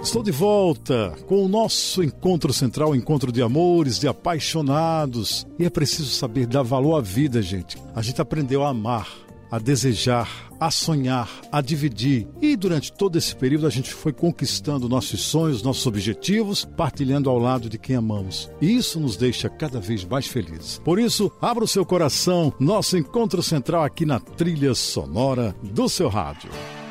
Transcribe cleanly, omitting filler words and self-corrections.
Estou de volta com o nosso encontro central, encontro de amores, de apaixonados. E é preciso saber dar valor à vida, gente. A gente aprendeu a amar, a desejar, a sonhar, a dividir. E durante todo esse período a gente foi conquistando nossos sonhos, nossos objetivos, partilhando ao lado de quem amamos. E isso nos deixa cada vez mais felizes. Por isso, abra o seu coração, nosso encontro central aqui na trilha sonora do seu rádio.